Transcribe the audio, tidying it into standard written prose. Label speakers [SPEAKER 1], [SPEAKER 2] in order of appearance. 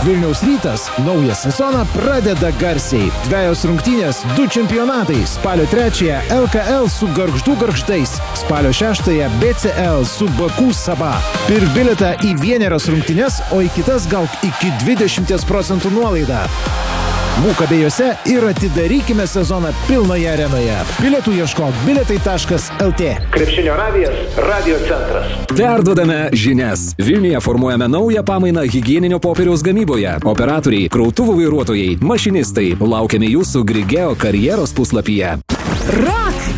[SPEAKER 1] Vilniaus Rytas naują sezoną pradeda garsiai. 2 rungtynės, 2 čempionatai. Spalio 3 LKL su Gargždų Gargždais. Spalio 6 BCL su Baku Saba. Pirk bilietą į vienerias rungtynės, o į kitas gauk iki 20% nuolaidą. Būk abiejose ir atidarykime sezoną pilnoje arenoje. Bilietų ieškok bilietai.lt.
[SPEAKER 2] Krepšinio radijas, radio centras.
[SPEAKER 3] Perduodame žinias. Vilniuje formuojame naują pamainą higieninio popieriaus gamyboje. Operatoriai, krautuvų vairuotojai, mašinistai. Laukiame jūsų Grigeo karjeros puslapyje.
[SPEAKER 4] Rock